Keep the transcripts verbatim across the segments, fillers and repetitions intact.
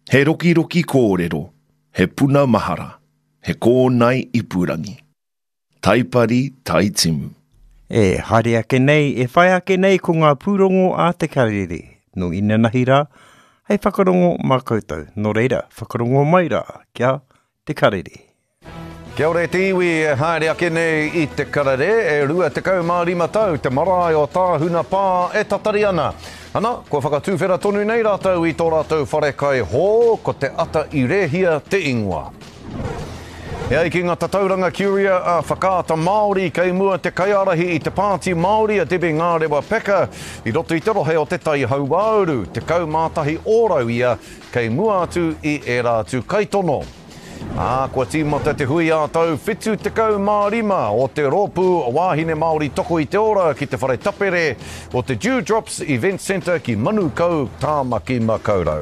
He roki roki kōrero, he puna mahara, he kōnai ipurangi. Taipari tai timu. E haere ake nei, e whai ake nei ko ngā pūrongo a te karere. No ina nahi rā, hei whakarongo mā koutou. No reira, whakarongo mai rā, kia te karere. Kia ora te iwi, e haere ake nei i te karere, e rua te kau mā rima tau, te marae o tā huna pā e tatari ana. Ana, ko whakatūwhera tonu nei rātou i tō rātou whare kai hō, ko te ata i rehia te ingoa. Hea i ki ngā tatauranga Curia a whakaata Māori kei mua te kaiarahi i te pāti Māori a Debbie Ngārewa Peka i roto i te rohe o te tai hauauru, te kau mātahi ōrau ia kei mua atu i e rātu kaitono. Ā, kua tīmata te hui a tau whitu te kau mā rima o te rōpū o wāhine Māori toko i te ora ki te whare tapere o te Dewdrops Event Centre ki Manukau, Tāmaki Makaurau.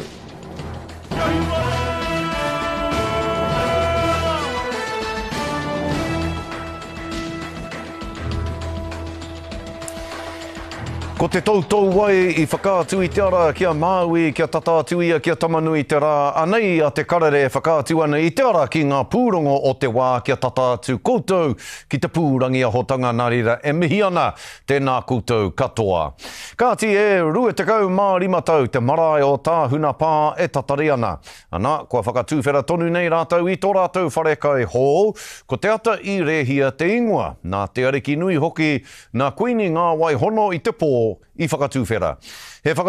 Ko te tautau wai i whakaatu i te ara kia Māui, kia tataatu ia, kia tamanui te rā. Anei a te karere whakaatu ana i te ara ki ngā pūrongo o te wā kia tataatu koutou ki te pūrangi ahotanga nārira e mihi ana tēnā koutou katoa. Kāti e rua te kau mā rima tau te marae o tā huna pā e tatari ana. Ana, kua whakatūwhera tonu nei rātou i tō rātou whare kai hō, ko te ata i rehia te ingoa. Nā te ariki nui hoki, nā kuini ngā wai hono i te pō i whakatūwhera. He whaka